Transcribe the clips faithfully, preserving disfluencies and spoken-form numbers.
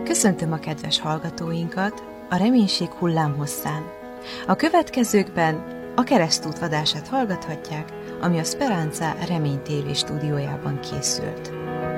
Köszöntöm a kedves hallgatóinkat a Reménység hullámhosszán. A következőkben a Keresztút vadását hallgathatják, ami a Speranza Remény té vé stúdiójában készült.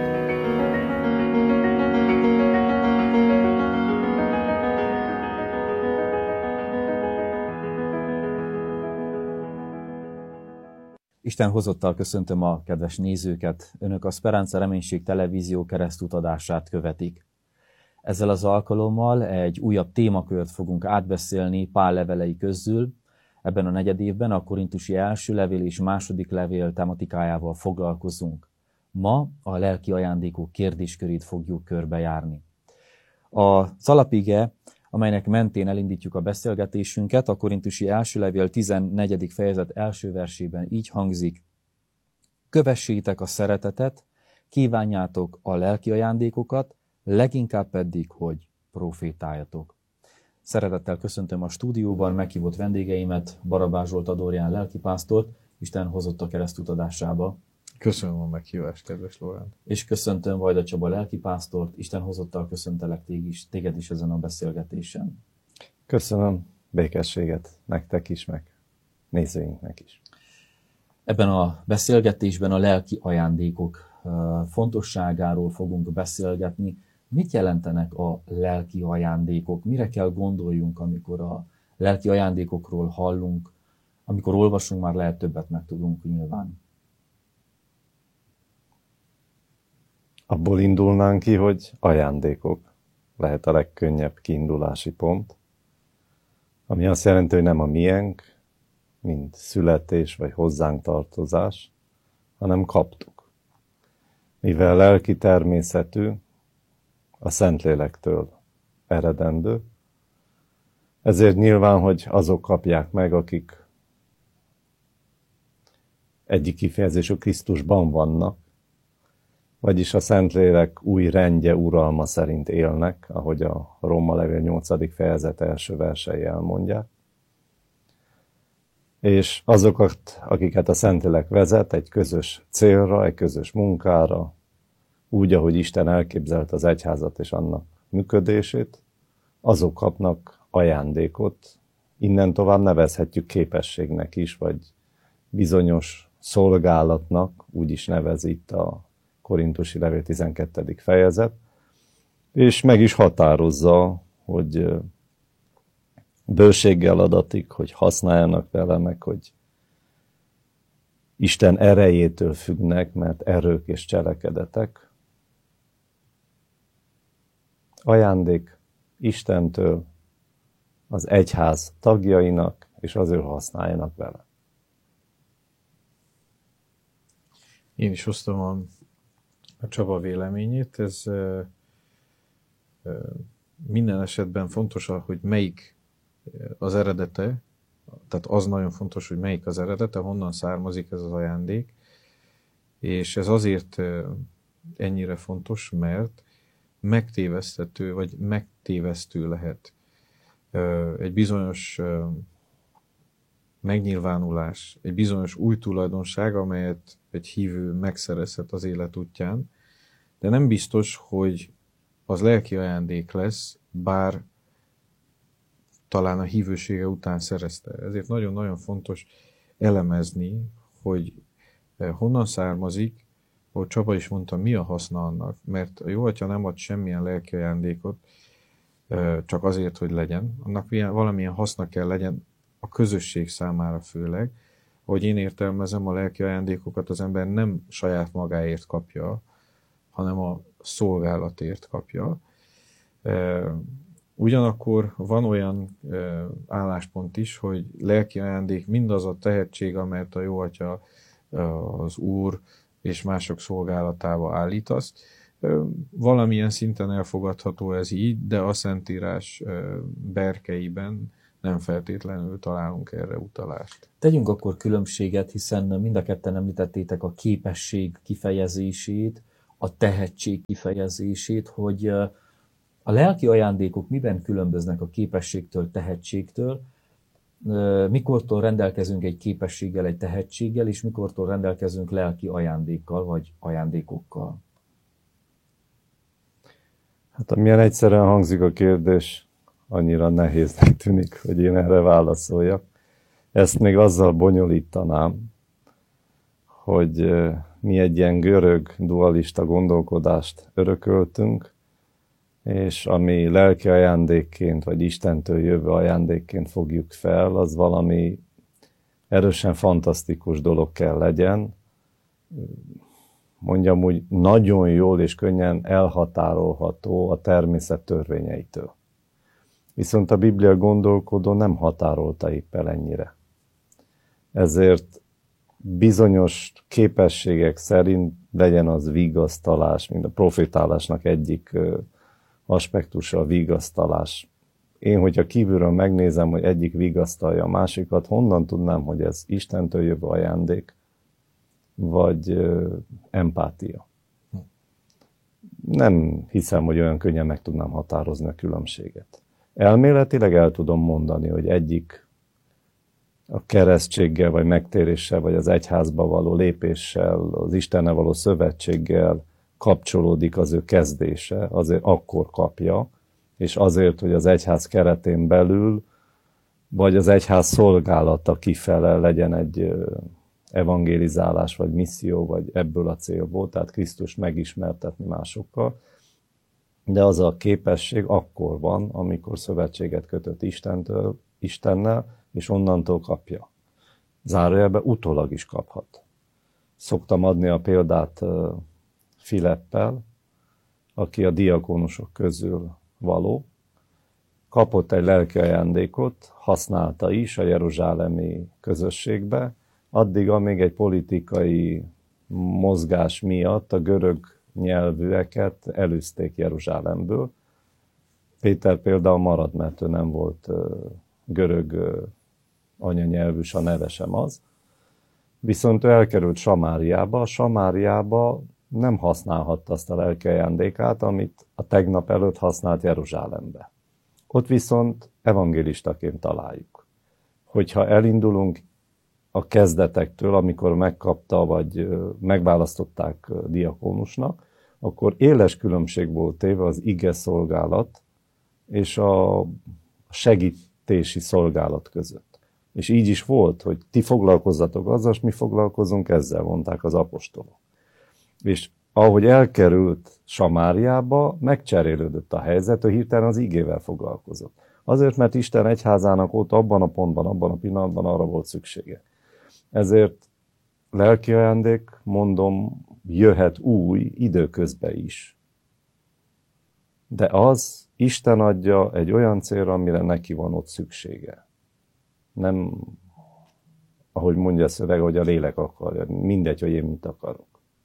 Isten hozottal köszöntöm a kedves nézőket, önök a Speranza Reménység televízió keresztutadását követik. Ezzel az alkalommal egy újabb témakört fogunk átbeszélni Pál levelei közül. Ebben a negyedévben a korintusi első levél és második levél tematikájával foglalkozunk. Ma a lelki ajándékok kérdéskörét fogjuk körbejárni. Az alapige, amelynek mentén elindítjuk a beszélgetésünket, a korintusi első levél tizennegyedik fejezet első versében így hangzik: kövessétek a szeretetet, kívánjátok a lelki ajándékokat, leginkább pedig, hogy profétáljatok. Szeretettel köszöntöm a stúdióban meghívott vendégeimet, Barabás Zsolt Adorján lelkipásztort, Isten hozott a keresztutadásába. Köszönöm a meghívást, kedves Lórán. És köszöntöm Vajda Csaba lelkipásztort, Isten hozottal köszöntelek téged is, téged is ezen a beszélgetésen. Köszönöm, békességet nektek is, meg nézőinknek is. Ebben a beszélgetésben a lelki ajándékok fontosságáról fogunk beszélgetni. Mit jelentenek a lelki ajándékok? Mire kell gondoljunk, amikor a lelki ajándékokról hallunk? Amikor olvasunk, már lehet többet megtudunk nyilván. Abból indulnánk ki, hogy ajándékok lehet a legkönnyebb kiindulási pont, ami azt jelenti, hogy nem a miénk, mint születés vagy hozzánk tartozás, hanem kaptuk. Mivel lelki természetű, a Szentlélektől eredendő, ezért nyilván, hogy azok kapják meg, akik egyik kifejezésű Krisztusban vannak, vagyis a Szentlélek új rendje, uralma szerint élnek, ahogy a Róma levél nyolcadik fejezet első versei elmondják. És azokat, akiket a Szentlélek vezet egy közös célra, egy közös munkára, úgy, ahogy Isten elképzelt az egyházat és annak működését, azok kapnak ajándékot, innen tovább nevezhetjük képességnek is, vagy bizonyos szolgálatnak, úgy is nevez itt a korintusi levél tizenkettedik fejezet, és meg is határozza, hogy bőséggel adatik, hogy használjanak vele, meg hogy Isten erejétől függnek, mert erők és cselekedetek. Ajándék Istentől, az egyház tagjainak, és azért használjanak vele. Én is osztom a, a Csaba véleményét. Ez ö, ö, minden esetben fontos, hogy melyik az eredete, tehát az nagyon fontos, hogy melyik az eredete, honnan származik ez az ajándék, és ez azért ennyire fontos, mert megtéveszthető, vagy megtévesztő lehet egy bizonyos megnyilvánulás, egy bizonyos új tulajdonság, amelyet egy hívő megszerezhet az élet útján, de nem biztos, hogy az lelki ajándék lesz, bár talán a hívősége után szerezte. Ezért nagyon-nagyon fontos elemezni, hogy honnan származik, ahogy Csaba is mondta, mi a haszna annak, mert a Jóatya nem ad semmilyen lelki ajándékot csak azért, hogy legyen. Annak valamilyen haszna kell legyen a közösség számára főleg. Ahogy én értelmezem, a lelki ajándékokat az ember nem saját magáért kapja, hanem a szolgálatért kapja. Ugyanakkor van olyan álláspont is, hogy lelki ajándék mindaz a tehetség, amelyet a Jóatya, az Úr és mások szolgálatába állítasz. Valamilyen szinten elfogadható ez így, de a Szentírás berkeiben nem feltétlenül találunk erre utalást. Tegyünk akkor különbséget, hiszen mind a ketten említettétek a képesség kifejezését, a tehetség kifejezését, hogy a lelki ajándékok miben különböznek a képességtől, tehetségtől, mikortól rendelkezünk egy képességgel, egy tehetséggel, és mikortól rendelkezünk lelki ajándékkal, vagy ajándékokkal? Hát amilyen egyszerűen hangzik a kérdés, annyira nehéznek tűnik, hogy én erre válaszoljak. Ezt még azzal bonyolítanám, hogy mi egy ilyen görög dualista gondolkodást örököltünk, és ami lelki ajándékként, vagy Istentől jövő ajándékként fogjuk fel, az valami erősen fantasztikus dolog kell legyen. Mondjam úgy, nagyon jól és könnyen elhatárolható a természet törvényeitől. Viszont a Biblia gondolkodó nem határolta épp el ennyire. Ezért bizonyos képességek szerint legyen az vigasztalás, mint a profétálásnak egyik aspektusa a vigasztalás. Én, hogyha kívülről megnézem, hogy egyik vigasztalja a másikat, honnan tudnám, hogy ez Istentől jövő ajándék, vagy ö, empátia. Nem hiszem, hogy olyan könnyen meg tudnám határozni a különbséget. Elméletileg el tudom mondani, hogy egyik a keresztséggel, vagy megtéréssel, vagy az egyházba való lépéssel, az Istennel való szövetséggel kapcsolódik az ő kezdése, azért akkor kapja, és azért, hogy az egyház keretén belül, vagy az egyház szolgálata kifele legyen egy evangélizálás, vagy misszió, vagy ebből a célból, tehát Krisztus megismertetni másokkal. De az a képesség akkor van, amikor szövetséget kötött Istentől, Istennel, és onnantól kapja. Zárójelben utólag is kaphat. Szoktam adni a példát Filippel, aki a diakónusok közül való, kapott egy lelki ajándékot, használta is a jeruzsálemi közösségbe, addig, amíg egy politikai mozgás miatt a görög nyelvűeket elűzték Jeruzsálemből. Péter például marad, mert ő nem volt görög anyanyelvű, a neve sem az. Viszont ő elkerült Samáriába. Samáriába nem használhatta azt a lelki ajándékát, amit a tegnap előtt használt Jeruzsálembe. Ott viszont evangélistaként találjuk. Hogyha elindulunk a kezdetektől, amikor megkapta, vagy megválasztották diakónusnak, akkor éles különbség volt téve az ige szolgálat és a segítési szolgálat között. És így is volt, hogy ti foglalkozzatok azzal, és mi foglalkozunk ezzel, mondták az apostolok. És ahogy elkerült Samáriába, megcserélődött a helyzet, hogy hirtelen az igével foglalkozott. Azért, mert Isten egyházának ott abban a pontban, abban a pillanatban arra volt szüksége. Ezért lelki ajándék, mondom, jöhet új időközben is. De az Isten adja egy olyan célra, amire neki van ott szüksége. Nem, ahogy mondja a szöveg, hogy a lélek akarja. Mindegy, hogy én mit akarok.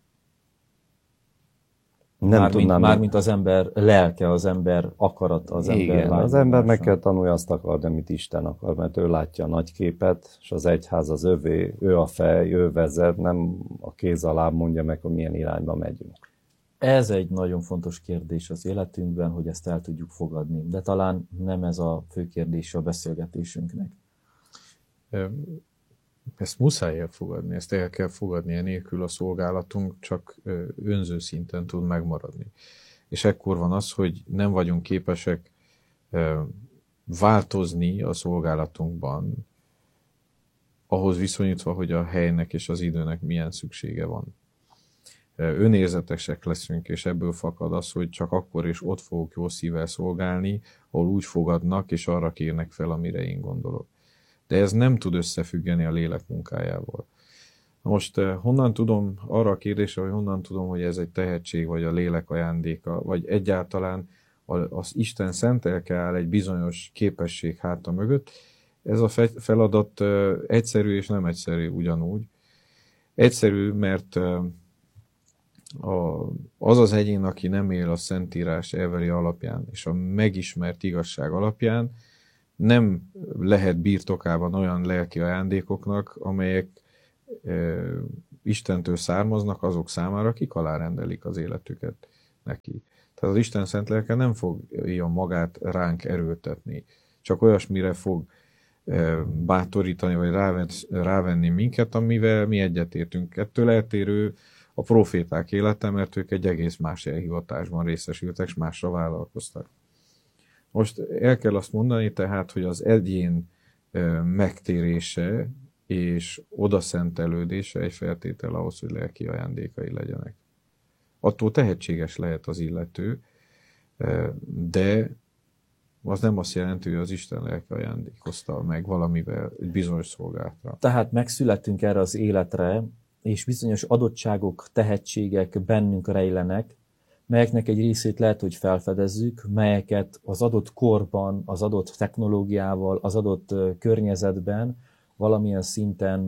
Nem Mármint, tudnám, mármint az ember lelke, az ember akarata, az igen, ember az ember meg kell tanulni azt akarni, amit Isten akar, mert ő látja a nagy képet, és az egyház az övé, ő a fej, ő vezet, nem a kéz alá mondja meg, hogy milyen irányba megyünk. Ez egy nagyon fontos kérdés az életünkben, hogy ezt el tudjuk fogadni, de talán nem ez a fő kérdés a beszélgetésünknek. Ezt muszáj elfogadni, ezt el kell fogadni, enélkül a szolgálatunk csak önző szinten tud megmaradni. És ekkor van az, hogy nem vagyunk képesek változni a szolgálatunkban, ahhoz viszonyítva, hogy a helynek és az időnek milyen szüksége van. Önérzetesek leszünk, és ebből fakad az, hogy csak akkor és ott fogok jó szívvel szolgálni, ahol úgy fogadnak, és arra kérnek fel, amire én gondolok. De ez nem tud összefüggeni a lélek munkájával. Most honnan tudom, arra a kérdésre, hogy honnan tudom, hogy ez egy tehetség, vagy a lélek ajándéka, vagy egyáltalán az Isten szentelke áll egy bizonyos képesség háta mögött, ez a feladat egyszerű és nem egyszerű ugyanúgy. Egyszerű, mert az az egyén, aki nem él a Szentírás elvei alapján, és a megismert igazság alapján, nem lehet birtokában olyan lelki ajándékoknak, amelyek e, Istentől származnak azok számára, akik alárendelik az életüket neki. Tehát az Isten szent lelke nem fogja magát ránk erőltetni, csak olyasmire fog e, bátorítani, vagy ráven, rávenni minket, amivel mi egyetértünk. Ettől eltérő a proféták élete, mert ők egy egész más elhivatásban részesültek, és másra vállalkoztak. Most el kell azt mondani tehát, hogy az egyén megtérése és odaszentelődése egy feltétel ahhoz, hogy lelki ajándékai legyenek. Attól tehetséges lehet az illető, de az nem azt jelenti, hogy az Isten lelke ajándékozta meg valamivel egy bizonyos szolgálatra. Tehát megszülettünk erre az életre, és bizonyos adottságok, tehetségek bennünk rejlenek, melyeknek egy részét lehet, hogy felfedezzük, melyeket az adott korban, az adott technológiával, az adott környezetben valamilyen szinten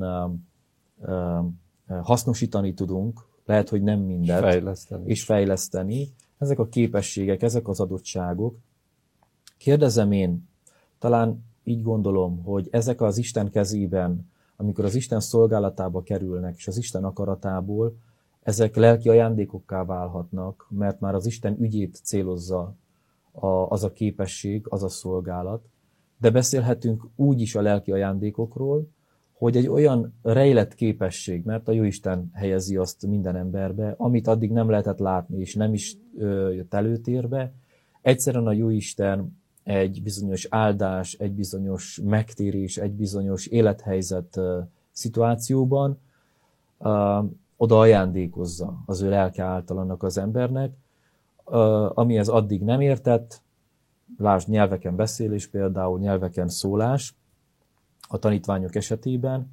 hasznosítani tudunk, lehet, hogy nem mindet, fejleszteni. és fejleszteni. Ezek a képességek, ezek az adottságok. Kérdezem én, talán így gondolom, hogy ezek az Isten kezében, amikor az Isten szolgálatába kerülnek, és az Isten akaratából, ezek lelki ajándékokká válhatnak, mert már az Isten ügyét célozza a, az a képesség, az a szolgálat. De beszélhetünk úgy is a lelki ajándékokról, hogy egy olyan rejlett képesség, mert a Jóisten helyezi azt minden emberbe, amit addig nem lehetett látni, és nem is ö, jött előtérbe, egyszerűen a Jóisten egy bizonyos áldás, egy bizonyos megtérés, egy bizonyos élethelyzet ö, szituációban ö, oda ajándékozza az ő lelke által annak az embernek, ö, amihez addig nem értett, lásd nyelveken beszélés, például nyelveken szólás, a tanítványok esetében,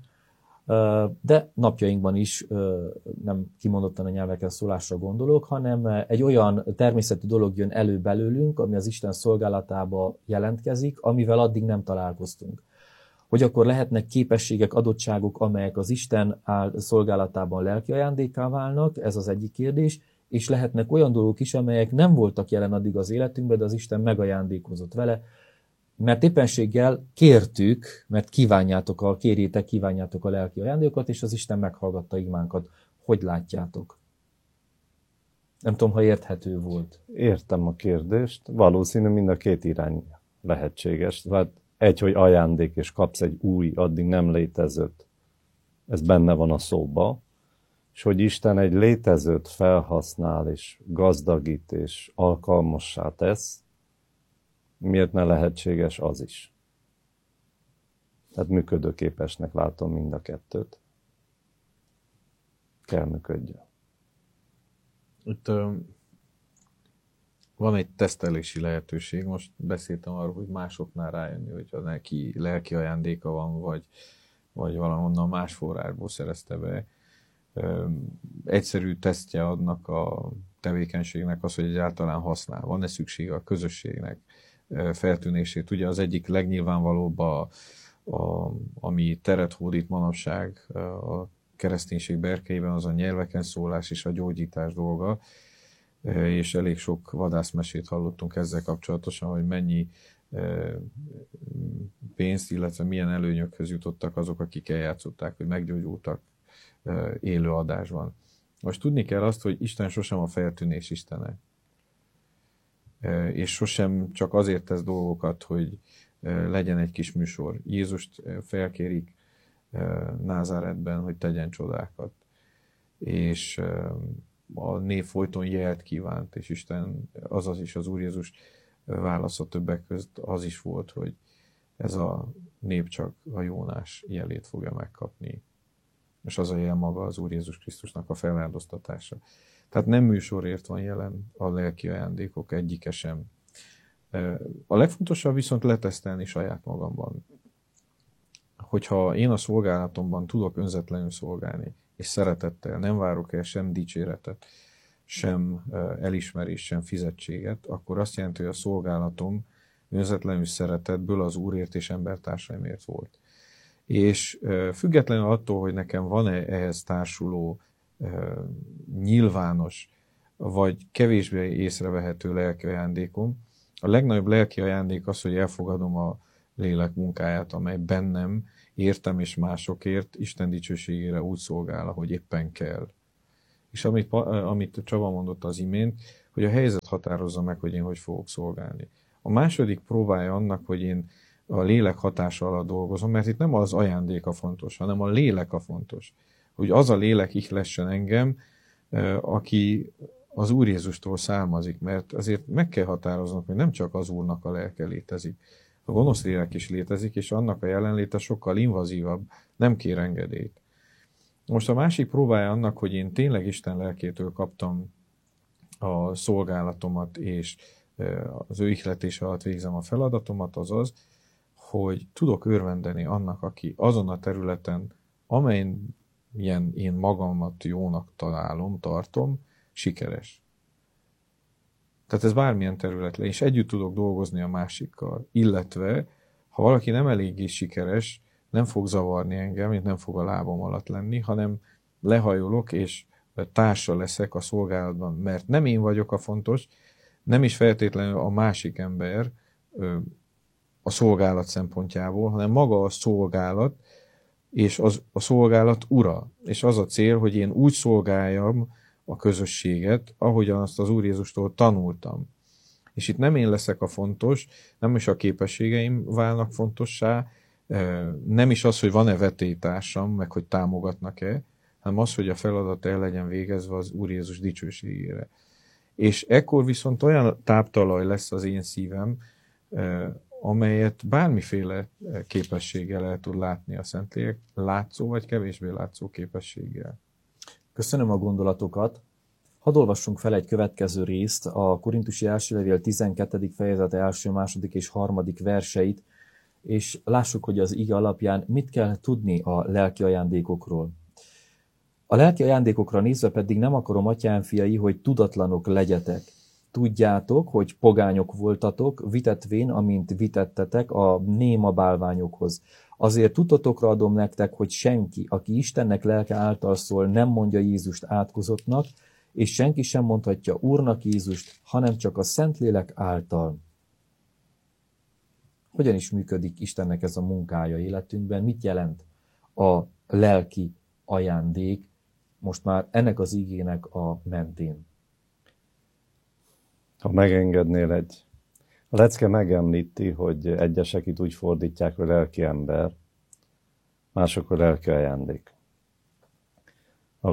de napjainkban is nem kimondottan a nyelveken szólásra gondolok, hanem egy olyan természetű dolog jön elő belőlünk, ami az Isten szolgálatába jelentkezik, amivel addig nem találkoztunk. Hogy akkor lehetnek képességek, adottságok, amelyek az Isten szolgálatában lelki ajándékká válnak, ez az egyik kérdés, és lehetnek olyan dolgok is, amelyek nem voltak jelen addig az életünkben, de az Isten megajándékozott vele, mert éppenséggel kértük, mert kívánjátok a, kérjétek, kívánjátok a lelki ajándékokat, és az Isten meghallgatta imánkat. Hogy látjátok? Nem tudom, ha érthető volt. Értem a kérdést. Valószínű mind a két irány lehetséges. Tehát egy, hogy ajándék, és kapsz egy új, addig nem létezőt. Ez benne van a szóba. És hogy Isten egy létezőt felhasznál, és gazdagít, és alkalmassá tesz, miért ne lehetséges az is? Tehát működőképesnek látom mind a kettőt. Kell működjön. Itt uh, van egy tesztelési lehetőség. Most beszéltem arról, hogy másoknál rájönni, hogyha neki lelki ajándéka van, vagy, vagy valahonnan más forrásból szerezte be. Uh, egyszerű tesztje adnak a tevékenységnek az, hogy egyáltalán használ. Van-e szüksége a közösségnek feltűnését. Ugye az egyik legnyilvánvalóbb, a, a, ami teret hódít manapság a kereszténység berkeiben, az a nyelveken szólás és a gyógyítás dolga, és elég sok vadászmesét hallottunk ezzel kapcsolatosan, hogy mennyi pénzt, illetve milyen előnyökhöz jutottak azok, akik eljátszották, hogy meggyógyultak élő adásban. Most tudni kell azt, hogy Isten sosem a feltűnés istene. És sosem csak azért tesz dolgokat, hogy legyen egy kis műsor. Jézust felkérik Názáretben, hogy tegyen csodákat. És a nép folyton jelt kívánt, és Isten, azaz is az Úr Jézus válasza többek között az is volt, hogy ez a nép csak a Jónás jelét fogja megkapni. És az a jel maga az Úr Jézus Krisztusnak a feláldoztatása. Tehát nem műsorért van jelen a lelki ajándékok egyike sem. A legfontosabb viszont letesztelni saját magamban. Hogyha én a szolgálatomban tudok önzetlenül szolgálni, és szeretettel, nem várok el sem dicséretet, sem elismerést, sem fizetséget, akkor azt jelenti, hogy a szolgálatom önzetlenül szeretetből az Úrért és embertársaimért volt. És függetlenül attól, hogy nekem van-e ehhez társuló nyilvános, vagy kevésbé észrevehető lelki ajándékom. A legnagyobb lelki ajándék az, hogy elfogadom a lélek munkáját, amely bennem értem és másokért Isten dicsőségére úgy szolgál, ahogy éppen kell. És amit, amit Csaba mondott az imént, hogy a helyzet határozza meg, hogy én hogy fogok szolgálni. A második próbája annak, hogy én a lélek hatása alatt dolgozom, mert itt nem az ajándék a fontos, hanem a lélek a fontos. Hogy az a lélek ihlessen engem, aki az Úr Jézustól származik, mert azért meg kell határoznunk, hogy nem csak az Úrnak a lelke létezik. A gonosz lélek is létezik, és annak a jelenléte sokkal invazívabb, nem kér engedélyt. Most a másik próbája annak, hogy én tényleg Isten lelkétől kaptam a szolgálatomat, és az ő ihletése alatt végzem a feladatomat, az az, hogy tudok örvendeni annak, aki azon a területen, amelyen én magamat jónak találom, tartom, sikeres. Tehát ez bármilyen terület le, és együtt tudok dolgozni a másikkal. Illetve, ha valaki nem eléggé sikeres, nem fog zavarni engem, mint nem fog a lábam alatt lenni, hanem lehajolok, és társa leszek a szolgálatban, mert nem én vagyok a fontos, nem is feltétlenül a másik ember a szolgálat szempontjából, hanem maga a szolgálat, és az, a szolgálat ura. És az a cél, hogy én úgy szolgáljam a közösséget, ahogyan azt az Úr Jézustól tanultam. És itt nem én leszek a fontos, nem is a képességeim válnak fontossá, nem is az, hogy van-e vetélytársam, meg hogy támogatnak-e, hanem az, hogy a feladat el legyen végezve az Úr Jézus dicsőségére. És ekkor viszont olyan táptalaj lesz az én szívem, amelyet bármiféle képességgel el tud látni a Szentlélek, látszó vagy kevésbé látszó képességgel. Köszönöm a gondolatokat. Hadd olvassunk fel egy következő részt, a Korintusi első levél tizenkettedik fejezete első, második és harmadik verseit, és lássuk, hogy az ige alapján mit kell tudni a lelki ajándékokról. A lelki ajándékokra nézve pedig nem akarom, atyám fiai, hogy tudatlanok legyetek. Tudjátok, hogy pogányok voltatok, vitetvén, amint vitettetek a néma bálványokhoz. Azért tudatokra adom nektek, hogy senki, aki Istennek lelke által szól, nem mondja Jézust átkozottnak, és senki sem mondhatja Úrnak Jézust, hanem csak a Szentlélek által. Hogyan is működik Istennek ez a munkája életünkben? Mit jelent a lelki ajándék most már ennek az igének a mentén? Ha megengednél egy... A lecke megemlíti, hogy egyesek itt úgy fordítják, hogy lelki ember, mások a lelki ajándék. A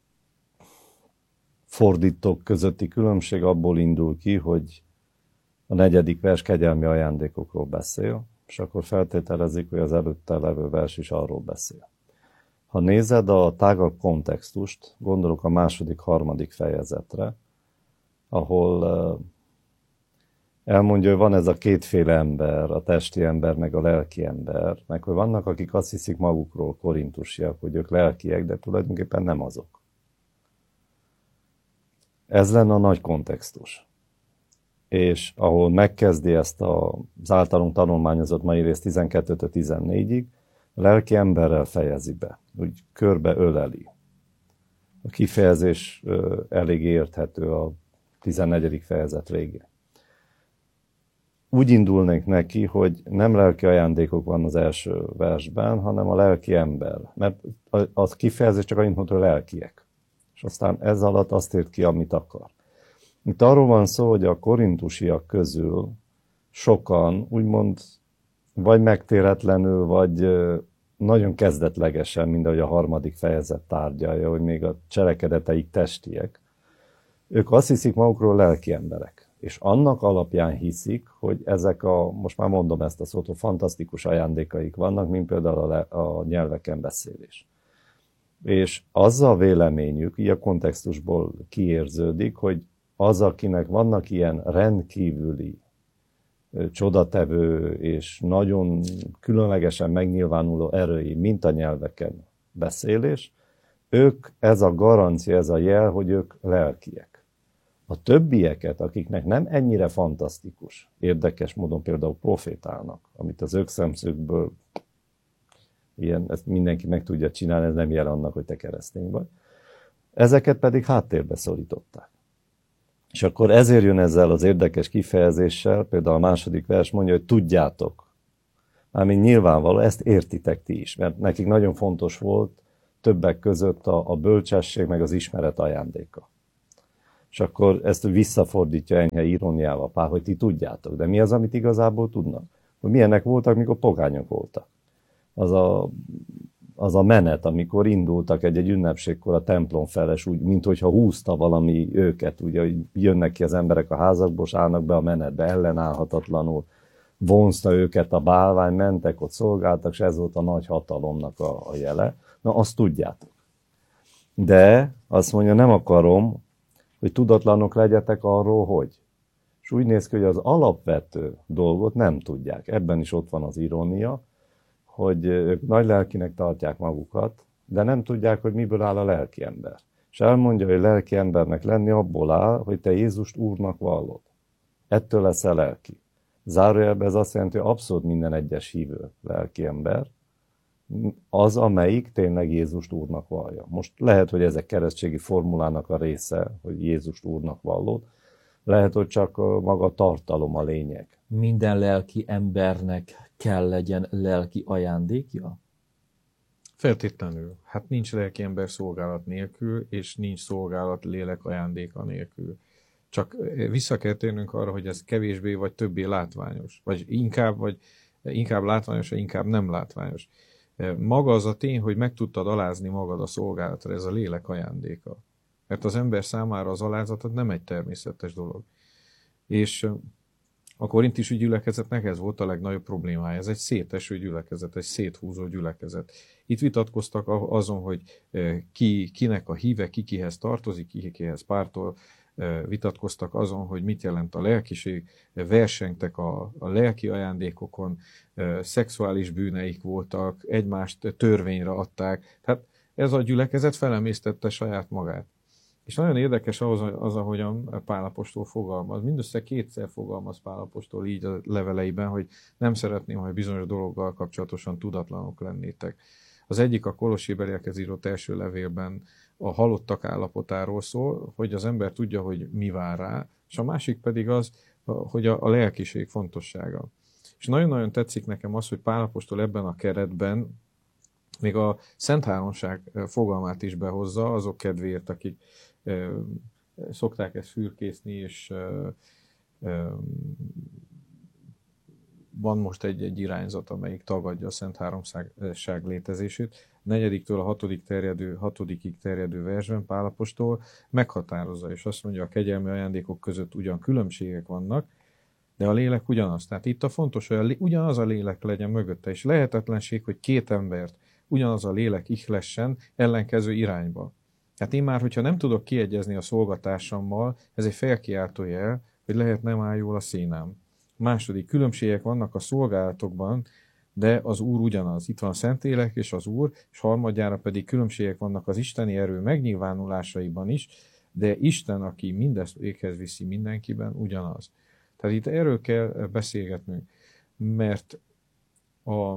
fordítók közötti különbség abból indul ki, hogy a negyedik vers kegyelmi ajándékokról beszél, és akkor feltételezik, hogy az előtte levő vers is arról beszél. Ha nézed a tágabb kontextust, gondolok a második, harmadik fejezetre, ahol elmondja, hogy van ez a kétféle ember, a testi ember, meg a lelki ember, meg hogy vannak, akik azt hiszik magukról, korintusiak, hogy ők lelkiek, de tulajdonképpen nem azok. Ez lenne a nagy kontextus. És ahol megkezdi ezt az általunk tanulmányozott mai rész tizenkettőtől tizennégyig, a lelki emberrel fejezi be, úgy körbe öleli. A kifejezés elég érthető a tizennegyedik fejezet végén. Úgy indulnék neki, hogy nem lelki ajándékok van az első versben, hanem a lelki ember. Mert a kifejezés csak annyit mondta, hogy lelkiek. És aztán ez alatt azt ért ki, amit akar. Itt arról van szó, hogy a korintusiak közül sokan úgymond vagy megtéretlenül, vagy nagyon kezdetlegesen, mint ahogy a harmadik fejezet tárgyalja, hogy még a cselekedeteik testiek. Ők azt hiszik magukról lelki emberek. És annak alapján hiszik, hogy ezek a, most már mondom ezt a szót, fantasztikus ajándékaik vannak, mint például a, a nyelveken beszélés. És az a véleményük, így a kontextusból kiérződik, hogy az, akinek vannak ilyen rendkívüli, csodatevő és nagyon különlegesen megnyilvánuló erői, mint a nyelveken beszélés, ők, ez a garancia, ez a jel, hogy ők lelkiek. A többieket, akiknek nem ennyire fantasztikus, érdekes módon például profétálnak, amit az ők szemszögből ilyen, ezt mindenki meg tudja csinálni, ez nem jel annak, hogy te keresztény vagy. Ezeket pedig háttérbe szorították. És akkor ezért jön ezzel az érdekes kifejezéssel, például a második vers mondja, hogy tudjátok. Mármint nyilvánvaló, ezt értitek ti is, mert nekik nagyon fontos volt többek között a, a bölcsesség meg az ismeret ajándéka. És akkor ezt visszafordítja enyhe iróniával Pál, hogy ti tudjátok. De mi az, amit igazából tudnak? Hogy milyenek voltak, mikor pogányok voltak. Az a az a menet, amikor indultak egy-egy ünnepségkor a templom feles, úgy, mint hogyha húzta valami őket, ugye, hogy jönnek ki az emberek a házakból, és állnak be a menetbe ellenállhatatlanul, vonzta őket a bálvány, mentek, ott szolgáltak, és ez volt a nagy hatalomnak a, a jele. Na, azt tudjátok. De azt mondja, nem akarom, hogy tudatlanok legyetek arról, hogy. És úgy néz ki, hogy az alapvető dolgot nem tudják. Ebben is ott van az irónia, hogy ők nagy lelkinek tartják magukat, de nem tudják, hogy miből áll a lelki ember. És elmondja, hogy lelki embernek lenni abból áll, hogy te Jézust Úrnak vallod. Ettől leszel lelki. Zárójelben ez azt jelenti, hogy abszolút minden egyes hívő lelki ember az, amelyik tényleg Jézust Úrnak vallja. Most lehet, hogy ezek keresztségi formulának a része, hogy Jézust Úrnak vallod, lehet, hogy csak maga a tartalom a lényeg. Minden lelki embernek kell legyen lelki ajándékja? Feltétlenül. Hát nincs lelki ember szolgálat nélkül, és nincs szolgálat lélek ajándéka nélkül. Csak vissza kell térnünk arra, hogy ez kevésbé vagy többé látványos. Vagy inkább, vagy inkább látványos, vagy inkább nem látványos. Maga az a tény, hogy meg tudtad alázni magad a szolgálatra, ez a lélek ajándéka. Mert az ember számára az alázat nem egy természetes dolog. És a korintusi gyülekezetnek ez volt a legnagyobb problémája. Ez egy széteső gyülekezet, egy széthúzó gyülekezet. Itt vitatkoztak azon, hogy ki, kinek a híve, ki kihez tartozik, ki kihez pártol. Vitatkoztak azon, hogy mit jelent a lelkiség, versengtek a, a lelki ajándékokon, szexuális bűneik voltak, egymást törvényre adták. Tehát ez a gyülekezet felemésztette saját magát. És nagyon érdekes az, az ahogyan Pál apostol fogalmaz. Mindössze kétszer fogalmaz Pál apostol így a leveleiben, hogy nem szeretném, hogy bizonyos dologgal kapcsolatosan tudatlanok lennétek. Az egyik a Kolossébeliekhez írott első levélben a halottak állapotáról szól, hogy az ember tudja, hogy mi vár rá, és a másik pedig az, hogy a, a lelkiség fontossága. És nagyon-nagyon tetszik nekem az, hogy Pál apostol ebben a keretben még a Szent Háromság fogalmát is behozza, azok kedvéért, akik e, szokták ezt fürkészni, és e, e, van most egy, egy irányzat, amelyik tagadja a Szent Háromság létezését. Negyediktől a hatodik terjedő, hatodikig terjedő versben Pál apostol meghatározza, és azt mondja, a kegyelmi ajándékok között ugyan különbségek vannak, de a lélek ugyanaz. Tehát itt a fontos, hogy a, ugyanaz a lélek legyen mögötte, és lehetetlenség, hogy két embert ugyanaz a lélek ihlessen ellenkező irányba. Hát én már, hogyha nem tudok kiegyezni a szolgatársammal, ez egy felkiáltó jel, hogy lehet nem áll jól a színám. Második, különbségek vannak a szolgálatokban, de az Úr ugyanaz. Itt van a Szentlélek és az Úr, és harmadjára pedig különbségek vannak az isteni erő megnyilvánulásaiban is, de Isten, aki mindezt véghez viszi mindenkiben, ugyanaz. Tehát itt erről kell beszélgetnünk, mert a,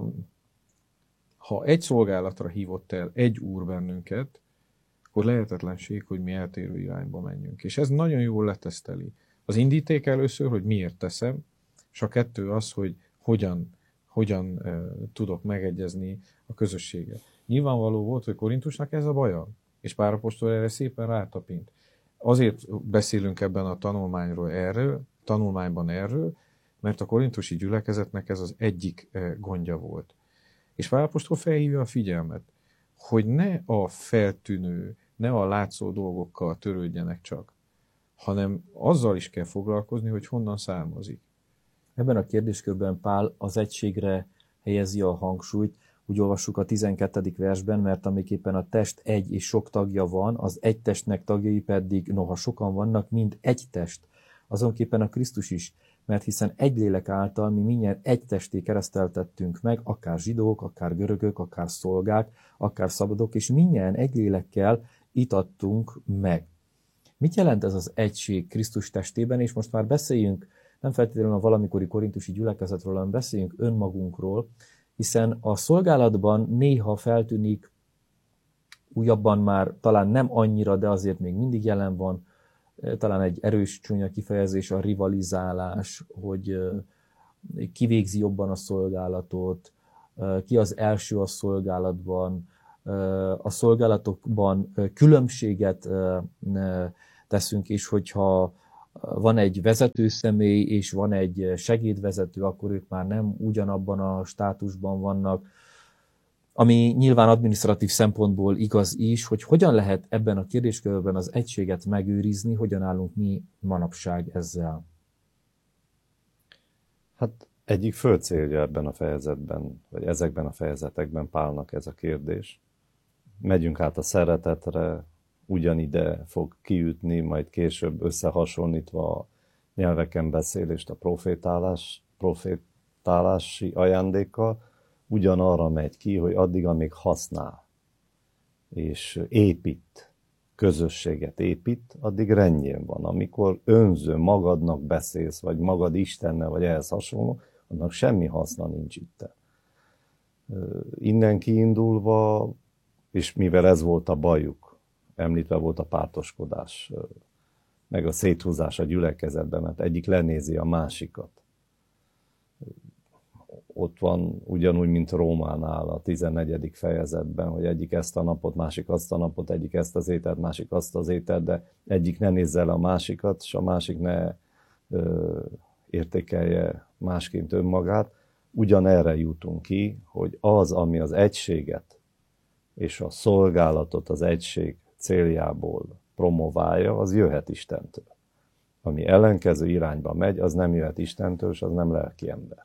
ha egy szolgálatra hívott el egy Úr bennünket, akkor lehetetlenség, hogy mi eltérő irányba menjünk. És ez nagyon jól leteszteli. Az indíték először, hogy miért teszem, és a kettő az, hogy hogyan, hogyan e, tudok megegyezni a közösséggel. Nyilvánvaló volt, hogy Korintusnak ez a baja, és Pál apostol erre szépen rátapint. Azért beszélünk ebben a tanulmányról erről, tanulmányban erről, mert a korintusi gyülekezetnek ez az egyik e, gondja volt. És Pál apostol felhívja a figyelmet, hogy ne a feltűnő, ne a látszó dolgokkal törődjenek csak, hanem azzal is kell foglalkozni, hogy honnan származik. Ebben a kérdéskörben Pál az egységre helyezi a hangsúlyt, úgy olvassuk a tizenkettedik versben, mert amiképpen a test egy és sok tagja van, az egy testnek tagjai pedig, noha sokan vannak, mind egy test. Azonképpen a Krisztus is, mert hiszen egy lélek által mi mindjárt egy testé kereszteltettünk meg, akár zsidók, akár görögök, akár szolgák, akár szabadok, és mindjárt egy lélekkel itattunk meg. Mit jelent ez az egység Krisztus testében, és most már beszéljünk nem feltétlenül a valamikori korintusi gyülekezetről, hanem beszéljünk önmagunkról, hiszen a szolgálatban néha feltűnik, újabban már talán nem annyira, de azért még mindig jelen van, talán egy erős csúnya kifejezés, a rivalizálás, hogy ki végzi jobban a szolgálatot, ki az első a szolgálatban, a szolgálatokban különbséget teszünk, és hogyha van egy vezetőszemély, és van egy segédvezető, akkor ők már nem ugyanabban a státusban vannak. Ami nyilván adminisztratív szempontból igaz is, hogy hogyan lehet ebben a kérdéskörben az egységet megőrizni, hogyan állunk mi manapság ezzel. Hát egyik fő célja ebben a fejezetben, vagy ezekben a fejezetekben Pálnak ez a kérdés. Megyünk át a szeretetre, ugyanide fog kiütni, majd később összehasonlítva a nyelveken beszélést a profétálás, profétálási ajándékkal, ugyanarra megy ki, hogy addig, amíg használ és épít, közösséget épít, addig rendjén van. Amikor önző magadnak beszélsz, vagy magad Istennel, vagy ehhez hasonló, annak semmi haszna nincs itt. Innen kiindulva, és mivel ez volt a bajuk, említve volt a pártoskodás, meg a széthúzás a gyülekezetben, mert egyik lenézi a másikat. Ott van ugyanúgy, mint Rómánál a tizennegyedik fejezetben, hogy egyik ezt a napot, másik azt a napot, egyik ezt az ételt, másik azt az ételt, de egyik ne nézze el a másikat, és a másik ne ö, értékelje másként önmagát. Ugyanerre jutunk ki, hogy az, ami az egységet és a szolgálatot az egység céljából promoválja, az jöhet Istentől. Ami ellenkező irányba megy, az nem jöhet Istentől, és az nem lelki ember.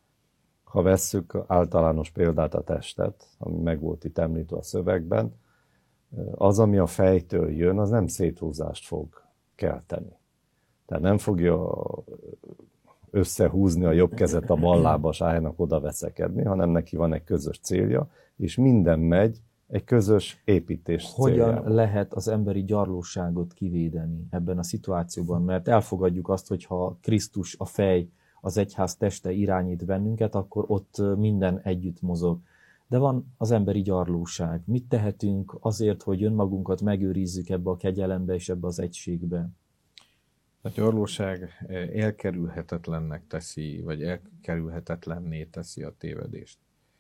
Ha vesszük általános példát a testet, ami meg volt itt említve a szövegben, az, ami a fejtől jön, az nem széthúzást fog kelteni. Tehát nem fogja összehúzni a jobb kezet a bal lába, és álljanak oda veszekedni, hanem neki van egy közös célja, és minden megy egy közös építés céljába. Hogyan lehet az emberi gyarlóságot kivédeni ebben a szituációban? Mert elfogadjuk azt, hogy ha Krisztus a fej, az egyház teste irányít bennünket, akkor ott minden együtt mozog. De van az emberi gyarlóság. Mit tehetünk azért, hogy önmagunkat megőrizzük ebbe a kegyelembe és ebbe az egységbe? A gyarlóság elkerülhetetlennek teszi, vagy elkerülhetetlenné teszi a tévedést.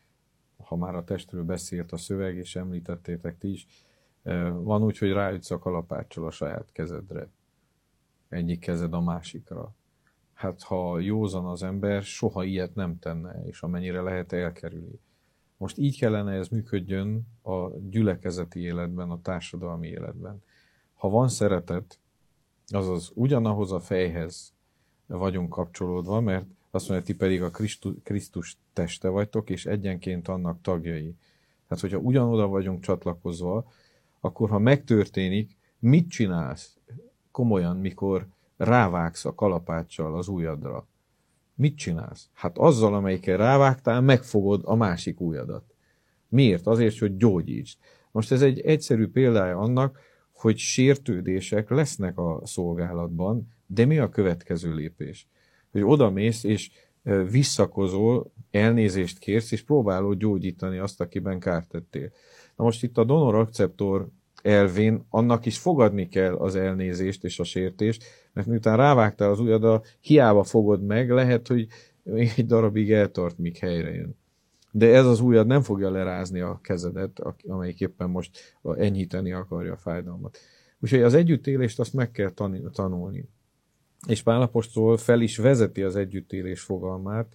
Ha már a testről beszélt a szöveg, és említettétek ti is, van úgy, hogy ráütsz a kalapáccsal a saját kezedre. Egyik kezed a másikra. Hát ha józan az ember, soha ilyet nem tenne, és amennyire lehet elkerüli. Most így kellene ez működjön a gyülekezeti életben, a társadalmi életben. Ha van szeretet, azaz ugyanahoz a fejhez vagyunk kapcsolódva, mert azt mondja, ti pedig a Krisztus teste vagytok, és egyenként annak tagjai. Tehát, hogyha ugyanoda vagyunk csatlakozva, akkor ha megtörténik, mit csinálsz komolyan, mikor rávágsz a kalapáccsal az ujjadra? Mit csinálsz? Hát azzal, amelyikkel rávágtál, megfogod a másik ujjadat. Miért? Azért, hogy gyógyítsd. Most ez egy egyszerű példája annak, hogy sértődések lesznek a szolgálatban, de mi a következő lépés? Hogy odamész, és visszakozol, elnézést kérsz, és próbálod gyógyítani azt, akiben kárt tettél. Na most itt a donor-akceptor elvén annak is fogadni kell az elnézést és a sértést, mert miután rávágtál az ujjadra, hiába fogod meg, lehet, hogy még egy darabig eltart, míg helyre jön. De ez az ujjad nem fogja lerázni a kezedet, amelyik éppen most enyhíteni akarja a fájdalmat. Úgyhogy az együttélést azt meg kell tanulni. És Pál apostol fel is vezeti az együttélés fogalmát.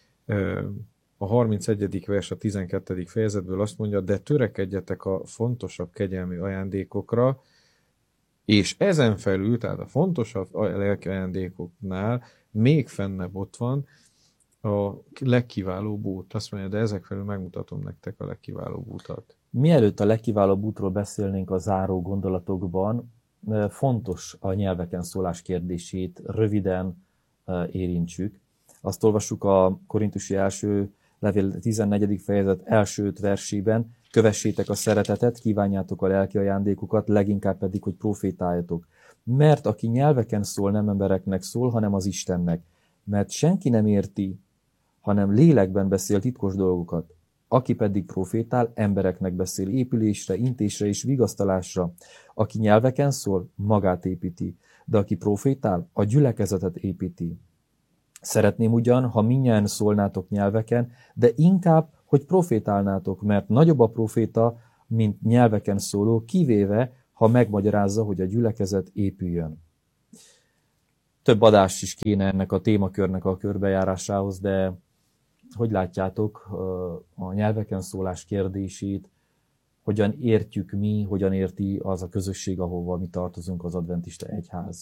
A harmincegyedik vers a tizenkettedik fejezetből azt mondja, de törekedjetek a fontosabb kegyelmi ajándékokra, és ezen felül, tehát a fontosabb lelki ajándékoknál még fennebb ott van a legkiválóbb út. Azt mondja, de ezek felül megmutatom nektek a legkiválóbb útat. Mielőtt a legkiválóbb útról beszélnénk a záró gondolatokban, fontos a nyelveken szólás kérdését röviden érintsük. Azt olvassuk a Korintusi első levél tizennegyedik fejezet első öt versében, kövessétek a szeretetet, kívánjátok a lelki ajándékokat, leginkább pedig, hogy profétáljatok. Mert aki nyelveken szól, nem embereknek szól, hanem az Istennek. Mert senki nem érti, hanem lélekben beszél titkos dolgokat. Aki pedig profétál, embereknek beszél épülésre, intésre és vigasztalásra. Aki nyelveken szól, magát építi, de aki profétál, a gyülekezetet építi. Szeretném ugyan, ha mindnyájan szólnátok nyelveken, de inkább, hogy profétálnátok, mert nagyobb a proféta, mint nyelveken szóló, kivéve, ha megmagyarázza, hogy a gyülekezet épüljön. Több adást is kéne ennek a témakörnek a körbejárásához, de hogy látjátok a nyelveken szólás kérdését, hogyan értjük mi, hogyan érti az a közösség, ahova mi tartozunk, az adventista egyház?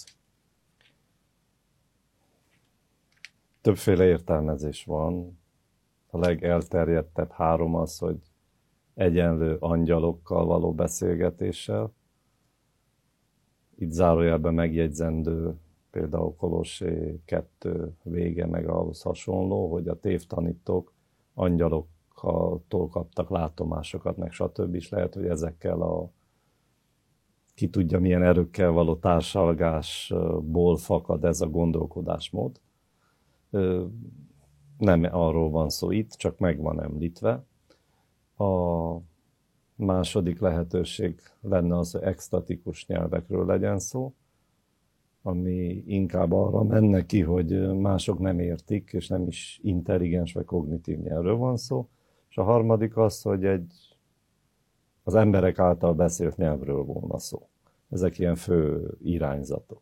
Többféle értelmezés van. A legelterjedtebb három az, hogy egyenlő angyalokkal való beszélgetéssel. Itt zárójelben megjegyzendő például Kolossé kettő vége meg ahhoz hasonló, hogy a tévtanítók angyaloktól kaptak látomásokat, meg stb. És lehet, hogy ezekkel a ki tudja milyen erőkkel való társalgásból fakad ez a gondolkodásmód. Nem arról van szó itt, csak meg van említve. A második lehetőség lenne az, hogy extatikus nyelvekről legyen szó, ami inkább arra menne ki, hogy mások nem értik, és nem is intelligens vagy kognitív nyelvről van szó. És a harmadik az, hogy egy, az emberek által beszélt nyelvről volna szó. Ezek ilyen fő irányzatok.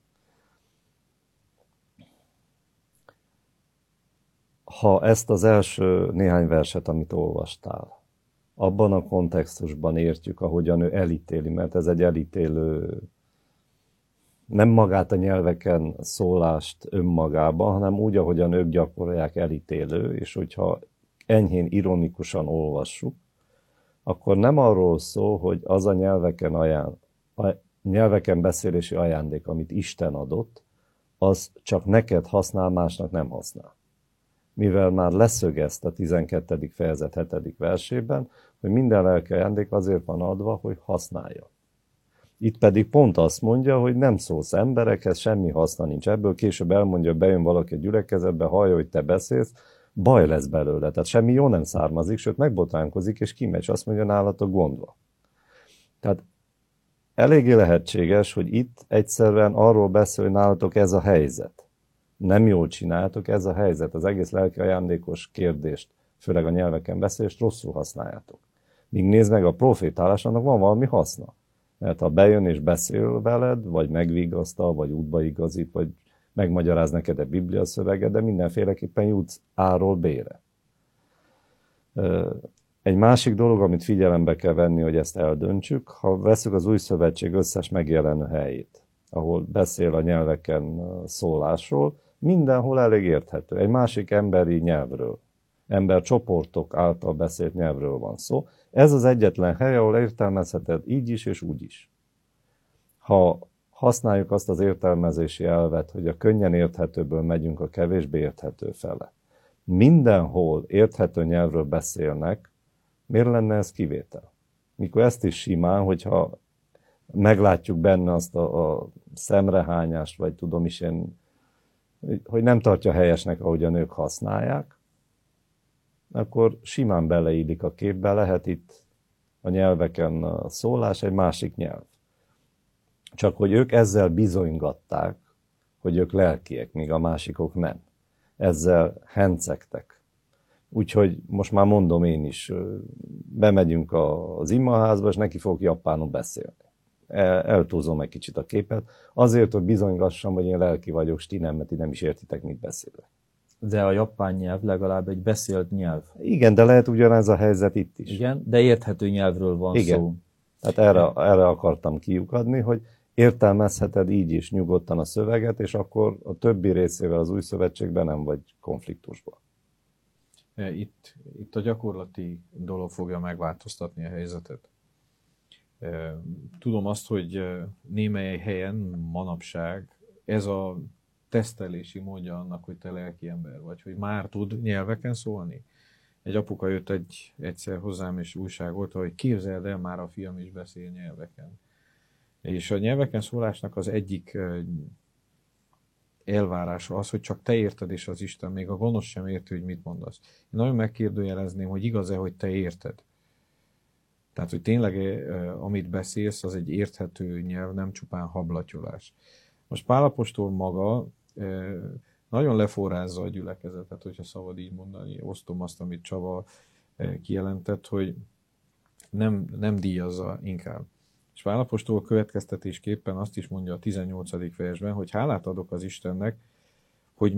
Ha ezt az első néhány verset, amit olvastál, abban a kontextusban értjük, ahogyan ő elítéli, mert ez egy elítélő, nem magát a nyelveken szólást önmagában, hanem úgy, ahogyan ők gyakorolják, elítélő, és hogyha enyhén ironikusan olvassuk, akkor nem arról szól, hogy az a nyelveken, ajánl, a nyelveken beszélési ajándék, amit Isten adott, az csak neked használ, másnak nem használ. Mivel már leszögezte a tizenkettedik fejezet hetedik versében, hogy minden lelki ajándék azért van adva, hogy használja. Itt pedig pont azt mondja, hogy nem szólsz emberekhez, semmi haszna nincs ebből, később elmondja, bejön valaki a gyülekezetbe, hallja, hogy te beszélsz, baj lesz belőle, tehát semmi jó nem származik, sőt megbotránkozik, és kimegy, és azt mondja, nálatok gond van. Tehát eléggé lehetséges, hogy itt egyszerűen arról beszél, hogy nálatok ez a helyzet. Nem jól csináltok, ez a helyzet. Az egész lelki ajándékos kérdést, főleg a nyelveken beszélést rosszul használjátok. Míg nézd meg, a profétálás, annak van valami haszna. Mert ha bejön és beszél veled, vagy megvigasztal, vagy útba igazít, vagy megmagyaráz neked a Biblia szöveget, de mindenféleképpen jutsz A-ról B-re. Egy másik dolog, amit figyelembe kell venni, hogy ezt eldöntsük, ha veszük az Új Szövetség összes megjelenő helyét, ahol beszél a nyelveken szólásról, mindenhol elég érthető. Egy másik emberi nyelvről, embercsoportok által beszélt nyelvről van szó. Ez az egyetlen hely, ahol értelmezheted így is és úgy is. Ha használjuk azt az értelmezési elvet, hogy a könnyen érthetőből megyünk a kevésbé érthető fele. Mindenhol érthető nyelvről beszélnek, miért lenne ez kivétel? Mikor ezt is simán, hogyha meglátjuk benne azt a, a szemrehányást, vagy tudom is én, hogy nem tartja helyesnek, ahogy a nők használják, akkor simán beleillik a képbe, lehet itt a nyelveken a szólás egy másik nyelv. Csak hogy ők ezzel bizonygatták, hogy ők lelkiek, míg a másikok nem. Ezzel hencegtek. Úgyhogy most már mondom én is, bemegyünk az imaházba, és neki fogok japánul beszélni. El, eltúzom egy kicsit a képet, azért, hogy bizonygassam, hogy én lelki vagyok, s ti nem, mert ti nem is értitek, mit beszélek. De a japán nyelv legalább egy beszélt nyelv. Igen, de lehet ugyanez a helyzet itt is. Igen, de érthető nyelvről van Igen. szó. Tehát erre, erre akartam kiukadni, hogy értelmezheted így is nyugodtan a szöveget, és akkor a többi részével az Új Szövetségben nem vagy konfliktusban. Itt, itt a gyakorlati dolog fogja megváltoztatni a helyzetet. Tudom azt, hogy némely helyen manapság ez a tesztelési módja annak, hogy te lelki ember vagy, hogy már tud nyelveken szólni. Egy apuka jött egy, egyszer hozzám, és újságolta, hogy képzeld el, már a fiam is beszél nyelveken. És a nyelveken szólásnak az egyik elvárása az, hogy csak te érted, és az Isten, még a gonosz sem érti, hogy mit mondasz. Én nagyon megkérdőjelezném, hogy igaz-e, hogy te érted. Tehát, hogy tényleg amit beszélsz, az egy érthető nyelv, nem csupán hablatyolás. Most Pál apostol maga nagyon leforrázza a gyülekezetet, hogyha szabad így mondani. Osztom azt, amit Csaba kijelentett, hogy nem, nem díjazza inkább. És Pál apostol következtetésképpen azt is mondja a tizennyolcadik versben, hogy hálát adok az Istennek,